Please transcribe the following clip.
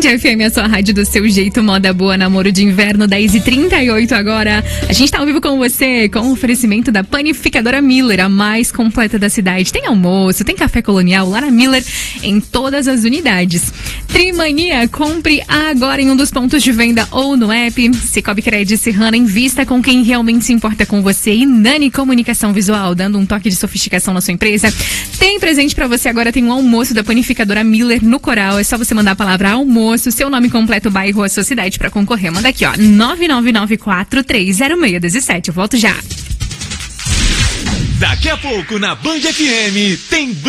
Band FM, a sua rádio do seu jeito, moda boa, namoro de inverno, 10h38 agora. A gente tá ao vivo com você, com o oferecimento da Panificadora Miller, a mais completa da cidade. Tem almoço, tem café colonial lá na Miller, em todas as unidades. Trimania, compre agora em um dos pontos de venda ou no app. Cicobi Crédito Serrana, invista com quem realmente se importa com você. E Nani Comunicação Visual, dando um toque de sofisticação na sua empresa. Tem presente pra você agora, tem um almoço da Panificadora Miller no Coral. É só você mandar a palavra almoço, seu nome completo, bairro, a sua cidade pra concorrer. Manda aqui, ó, 999430617. Eu volto já. Daqui a pouco na Band FM tem